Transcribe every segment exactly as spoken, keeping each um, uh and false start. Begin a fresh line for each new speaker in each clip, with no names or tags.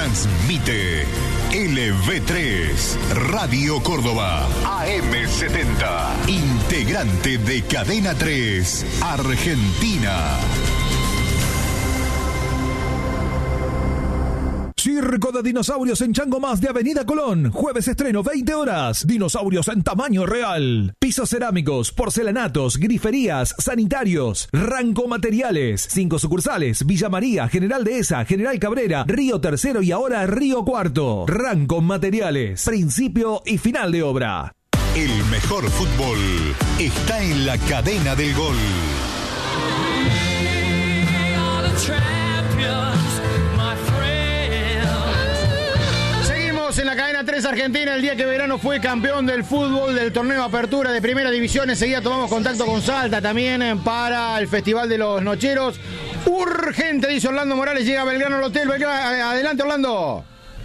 Transmite L V tres, Radio Córdoba, A M setenta, integrante de Cadena tres, Argentina.
Circo de dinosaurios en Chango Más de Avenida Colón. Jueves estreno, veinte horas. Dinosaurios en tamaño real. Pisos cerámicos, porcelanatos, griferías, sanitarios. Ranco Materiales. Cinco sucursales. Villa María, General Dehesa, General Cabrera, Río Tercero y ahora Río Cuarto. Ranco Materiales. Principio y final de obra.
El mejor fútbol está en la cadena del gol.
En la cadena tres Argentina, el día que Belgrano fue campeón del fútbol del torneo Apertura de Primera División. Enseguida tomamos contacto con Salta también para el Festival de los Nocheros. Urgente, dice Orlando Morales, llega Belgrano al hotel. Adelante, Orlando.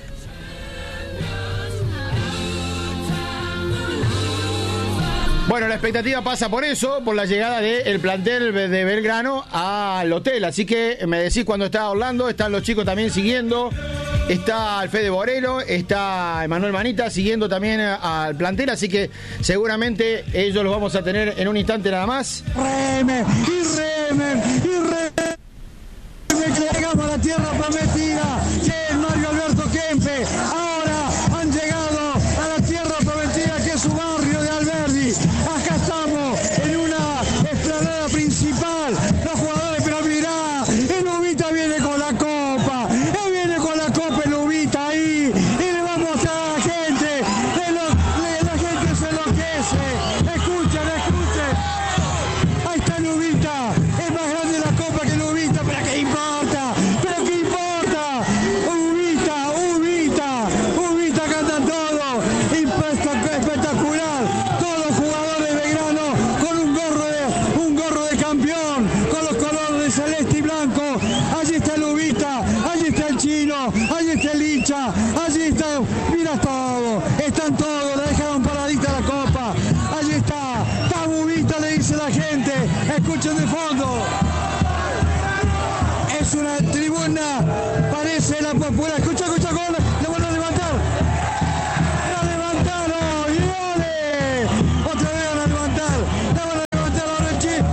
Bueno, la expectativa pasa por eso, por la llegada del plantel de Belgrano al hotel. Así que me decís cuando está Orlando, están los chicos también siguiendo. Está Alfede Borelo, está Emanuel Manita siguiendo también al plantel, así que seguramente ellos los vamos a tener en un instante nada más.
Remen, y remen, y remen, que llegamos a la tierra prometida, que es Mario Alberto Kempe. Ahora han llegado a la tierra prometida, que es su barrio de Alberdi. Acá estamos en una explanada principal, los jugadores, pero mirá, el Ubita viene con la copa. Allí está, mira todo, están todos, la dejaron paradita la copa. Allí está, está Bubita, le dice la gente, escuchen de fondo. Es una tribuna, parece la popular. Escucha, escucha, gol, le van a levantar. La levantaron, y ole. Otra vez van a levantar, la van a levantar ahora el chip.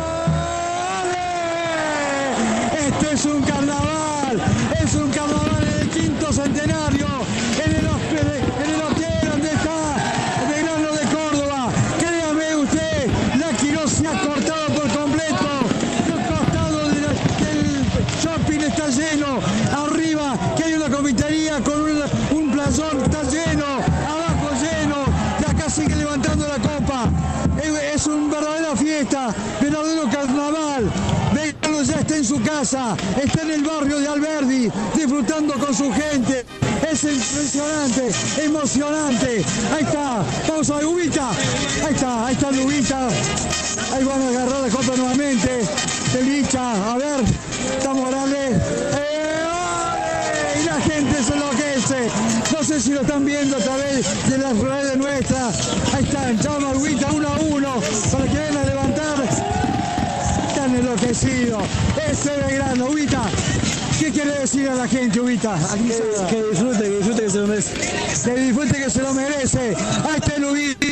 ¡Ole! Este es un carnaval, es un carnaval. Quinto centenario en el, en el hotel donde está Belgrano de Córdoba. Créame usted, la Quirós se ha cortado por completo. Los costados de la, del shopping está lleno. Arriba que hay una confitería con un, un playón, está lleno. Abajo lleno. De acá sigue levantando la copa. Es, es una verdadera fiesta, verdadero carnaval. Belgrano ya está en su casa, está en el barrio de Alberdi, disfrutando con su gente. Es impresionante, emocionante. Ahí está, vamos a ver, Ubita. Ahí está, ahí está Ubita. Ahí van a agarrar la copa nuevamente. El hincha, a ver, está Morales. ¡Eh, y la gente se enloquece! No sé si lo están viendo a través de las redes nuestras. Ahí están, llama Ubita uno a uno para que vengan a levantar. Enloquecido, ese Belgrano. Ubita, ¿qué quiere decir a la gente, Ubita? Aquí
que, que disfrute, que disfrute que se lo merece.
Que disfrute que se lo merece. Ahí está el Ubita.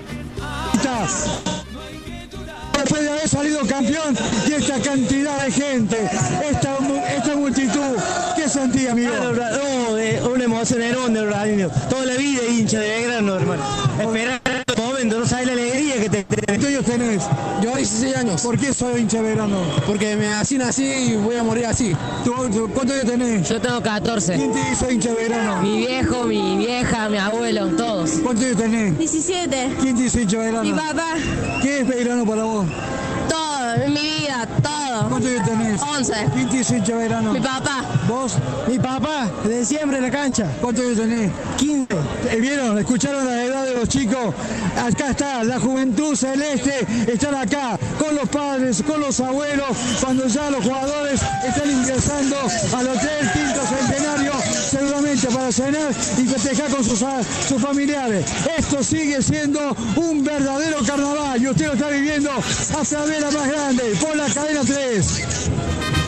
Después de haber salido campeón y esta cantidad de gente, esta, esta multitud, ¿qué sentía, amigo?
No, eh, una emoción enorme, Ronaldinho. Toda la vida hincha de Belgrano, hermano. Esperar el momento, no sabes la alegría que te...
¿Cuántos años tenés?
Yo dieciséis años.
¿Por qué soy hincha de Belgrano?
Porque me así nací y voy a morir así.
¿Tú, tú, ¿Cuántos años tenés?
Yo tengo catorce.
¿Quién te hizo hincha de Belgrano?
Mi viejo, mi vieja, mi abuelo, todos.
¿Cuántos años tenés?
diecisiete.
¿Quién te hizo hincha de Belgrano?
Mi papá.
¿Qué es Belgrano para vos?
Todo, en mi vida, todo.
¿Cuántos años tenés?
once.
¿Quién te hizo hincha de Belgrano?
Mi papá.
¿Vos?
Mi papá, desde siempre en la cancha.
¿Cuántos años tenés?
quince.
¿Vieron? ¿Escucharon la edad de los chicos? Acá está la juventud celeste, están acá con los padres, con los abuelos, cuando ya los jugadores están ingresando al hotel Quinto Centenario, seguramente para cenar y festejar con sus, sus familiares. Esto sigue siendo un verdadero carnaval y usted lo está viviendo a través de la más grande, por la cadena tres.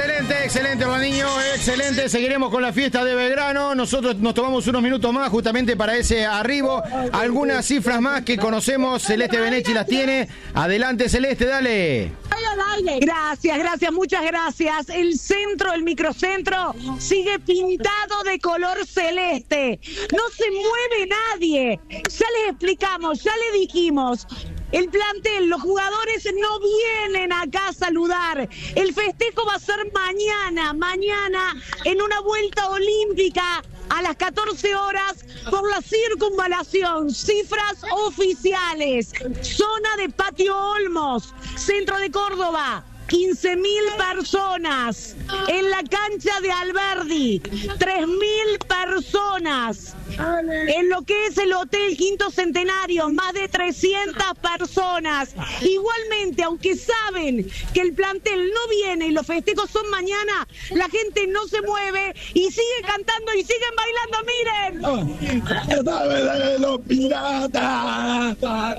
Excelente, excelente, Ronaldinho, excelente. Seguiremos con la fiesta de Belgrano. Nosotros nos tomamos unos minutos más justamente para ese arribo. Algunas cifras más que conocemos, Celeste Benechi las tiene. Adelante, Celeste, dale.
Gracias, gracias, muchas gracias. El centro, el microcentro, sigue pintado de color celeste. No se mueve nadie. Ya les explicamos, ya les dijimos. El plantel, los jugadores no vienen acá a saludar. El festejo va a ser mañana, mañana en una vuelta olímpica a las catorce horas por la circunvalación. Cifras oficiales. Zona de Patio Olmos, centro de Córdoba. quince mil personas. En la cancha de Alberdi, tres mil personas. En lo que es el Hotel Quinto Centenario, más de trescientas personas. Igualmente, aunque saben que el plantel no viene y los festejos son mañana, la gente no se mueve y sigue cantando y siguen bailando. ¡Miren!
¡Los piratas!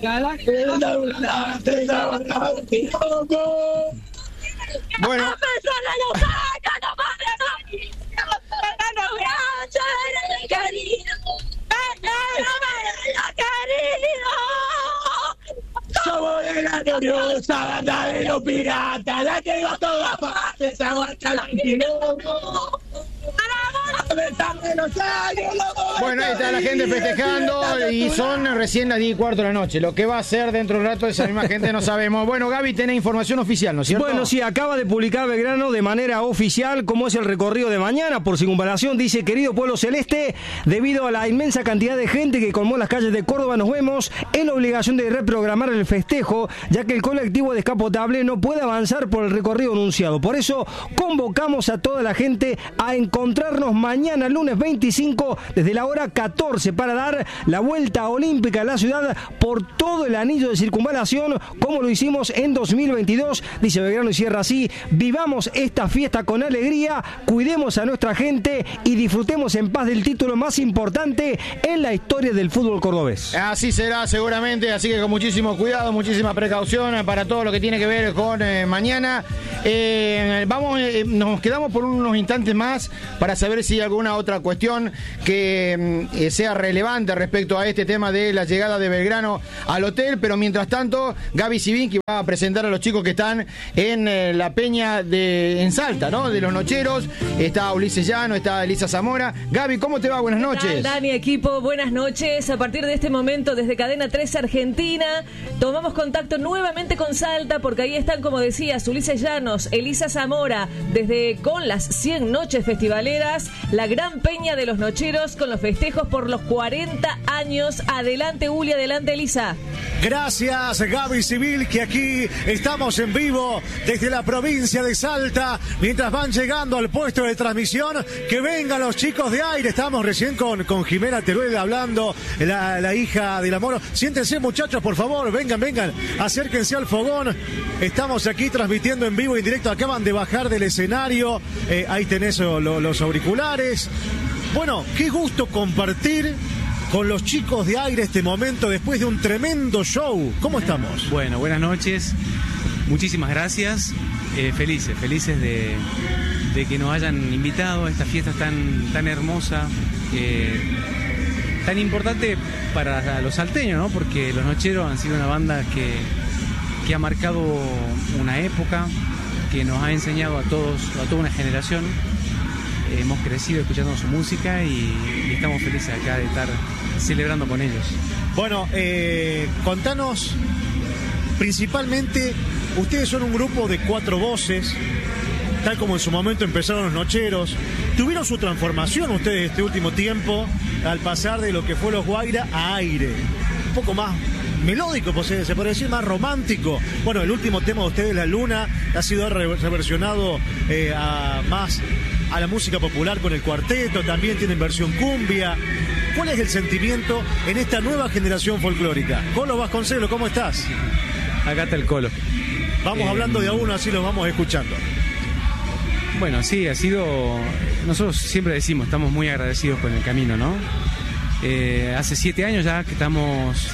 Bueno.
Somos de la gloriosa banda de los piratas, la que va a todas partes, aguanta la quilombo.
Bueno, ahí está la gente festejando y son recién las diez y cuarto de la noche. Lo que va a ser dentro de un rato esa misma gente no sabemos. Bueno, Gaby, tenés información oficial, ¿no es cierto?
Bueno, sí, acaba de publicar Belgrano de manera oficial cómo es el recorrido de mañana. Por circunvalación, dice: querido pueblo celeste, debido a la inmensa cantidad de gente que colmó las calles de Córdoba, nos vemos en la obligación de reprogramar el festejo, ya que el colectivo descapotable no puede avanzar por el recorrido anunciado. Por eso convocamos a toda la gente a encontrarnos mañana, lunes veinticinco, desde la hora catorce, para dar la vuelta olímpica a la ciudad por todo el anillo de circunvalación, como lo hicimos en dos mil veintidós. Dice Belgrano y cierra así: vivamos esta fiesta con alegría, cuidemos a nuestra gente y disfrutemos en paz del título más importante en la historia del fútbol cordobés.
Así será seguramente, así que con muchísimo cuidado, muchísima precaución para todo lo que tiene que ver con eh, mañana. Eh, vamos, eh, nos quedamos por unos instantes más para saber si hay alguna otra cuestión que eh, sea relevante respecto a este tema de la llegada de Belgrano al hotel, pero mientras tanto Gaby Sivinski va a presentar a los chicos que están en eh, la peña de en Salta, ¿no? De los Nocheros. Está Ulises Llano, está Elisa Zamora. Gaby, ¿cómo te va? Buenas noches.
Dani, equipo, buenas noches. A partir de este momento, desde Cadena tres Argentina, tomamos contacto nuevamente con Salta, porque ahí están, como decías, Ulises Llanos, Elisa Zamora, desde con las cien noches festivaleras, la gran peña de los Nocheros con los festejos por los cuarenta años. Adelante, Uli, adelante, Elisa.
Gracias, Gaby Civil, que aquí estamos en vivo desde la provincia de Salta, mientras van llegando al puesto de transmisión. Que vengan los chicos de aire. Estamos recién con, con Jimena Teruel hablando, la, la hija del amor. Siéntense, muchachos, por favor, vengan, vengan, acérquense al fogón. Estamos aquí transmitiendo en vivo y en directo. Acaban de bajar del escenario, eh, ahí tenés lo, lo, los auriculares. Bueno, qué gusto compartir con los chicos de aire este momento después de un tremendo show. ¿Cómo estamos?
Bueno, buenas noches, muchísimas gracias, eh, felices, felices de, de que nos hayan invitado a esta fiesta tan, tan hermosa, eh, tan importante para los salteños, ¿no? Porque los Nocheros han sido una banda que, que ha marcado una época, que nos ha enseñado a todos, a toda una generación. Hemos crecido escuchando su música y, y estamos felices acá de estar celebrando con ellos.
Bueno, eh, contanos, principalmente, ustedes son un grupo de cuatro voces, tal como en su momento empezaron los Nocheros. Tuvieron su transformación ustedes este último tiempo, al pasar de lo que fue los Guaira a Aire. Un poco más melódico, pues, se puede decir, más romántico. Bueno, el último tema de ustedes, La Luna, ha sido reversionado eh, a más a la música popular con el cuarteto, también tienen versión cumbia. ¿Cuál es el sentimiento en esta nueva generación folclórica? Colo Vasconcelos, ¿cómo estás?
Acá está el Colo.
Vamos eh, hablando de a uno, así los vamos escuchando.
Bueno, sí, ha sido... Nosotros siempre decimos, estamos muy agradecidos con el camino, ¿no? Eh, hace siete años ya que estamos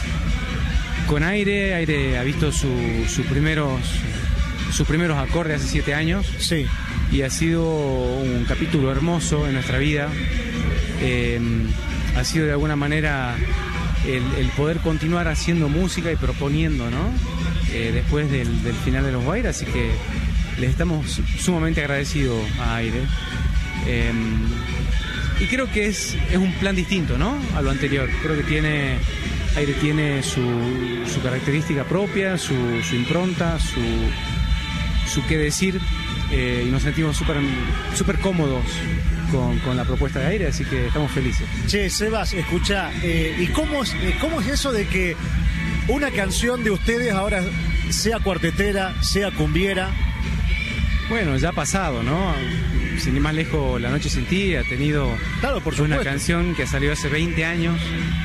con Aire. Aire ha visto su, sus primeros sus primeros acordes hace siete años.
Sí.
y ha sido un capítulo hermoso en nuestra vida. Eh, ha sido de alguna manera el, el poder continuar haciendo música y proponiendo, ¿no? Eh, después del, del final de Los Guaira, así que les estamos sumamente agradecidos a Aire. Eh, y creo que es, es un plan distinto, ¿no?, a lo anterior. Creo que tiene Aire tiene su, su característica propia, su, su impronta, su, su qué decir, eh, y nos sentimos súper súper cómodos con, con la propuesta de Aire, así que estamos felices.
Che, Sebas, escuchá, eh, ¿y cómo es, eh, cómo es eso de que una canción de ustedes ahora sea cuartetera, sea cumbiera?
Bueno, ya ha pasado, ¿no? Sin ir más lejos, La Noche Sin Ti ha tenido
claro, por
una canción que salió hace veinte años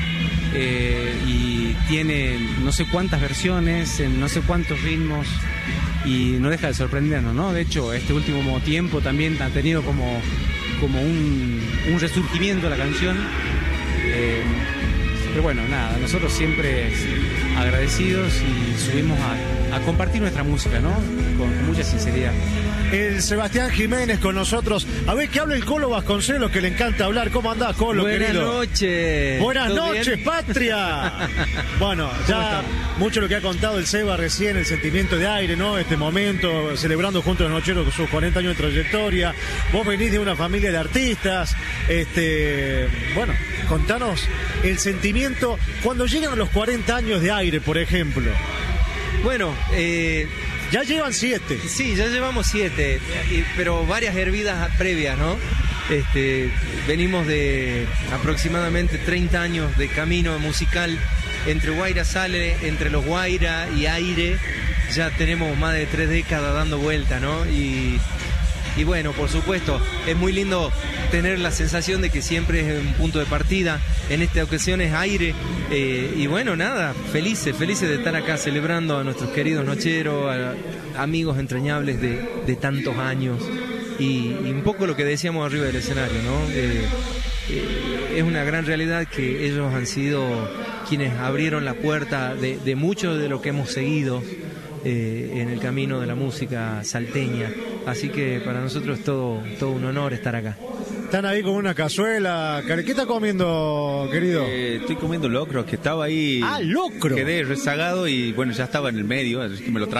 eh, y tiene no sé cuántas versiones, en no sé cuántos ritmos, y no deja de sorprendernos, ¿no? De hecho, este último tiempo también ha tenido como, como un, un resurgimiento la canción. Eh, pero bueno, nada, nosotros siempre agradecidos y subimos a, a compartir nuestra música, ¿no? Con, con mucha sinceridad.
El Sebastián Jiménez con nosotros. A ver, que hable el Colo Vasconcelos, que le encanta hablar. ¿Cómo andás, Colo,
Buenas
querido?
noches.
Buenas
¿Todo
noches,
bien?
patria. Bueno, ya mucho lo que ha contado el Seba recién, el sentimiento de Aire, ¿no? Este momento, celebrando junto a los Nocheros sus cuarenta años de trayectoria. Vos venís de una familia de artistas. Este, bueno, contanos el sentimiento cuando llegan a los cuarenta años de Aire, por ejemplo.
Bueno, eh...
ya llevan siete.
Sí, ya llevamos siete, y, pero varias hervidas previas, ¿no? Este, venimos de aproximadamente treinta años de camino musical entre Guaira Sale, entre los Guaira y Aire. Ya tenemos más de tres décadas dando vuelta, ¿no? Y, y bueno, por supuesto, es muy lindo tener la sensación de que siempre es un punto de partida. En esta ocasión es Aire. Eh, y bueno, nada, felices, felices de estar acá celebrando a nuestros queridos nocheros, a, amigos entrañables de, de tantos años. Y, y un poco lo que decíamos arriba del escenario, ¿no? Eh, eh, es una gran realidad que ellos han sido quienes abrieron la puerta de, de mucho de lo que hemos seguido eh, en el camino de la música salteña. Así que para nosotros es todo, todo un honor estar acá.
Están ahí con una cazuela. ¿Qué está comiendo, querido?
Eh, estoy comiendo locro, que estaba ahí.
Ah, locro.
Quedé rezagado y bueno, ya estaba en el medio, así que me lo traje.